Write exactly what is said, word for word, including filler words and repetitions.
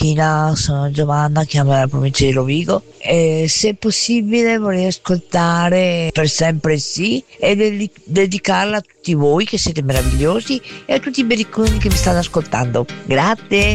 Sono Giovanna, chiamo dalla provincia di Rovigo e se è possibile vorrei ascoltare Per sempre sì e dedi- dedicarla a tutti voi che siete meravigliosi e a tutti i bericconi che mi stanno ascoltando. Grazie.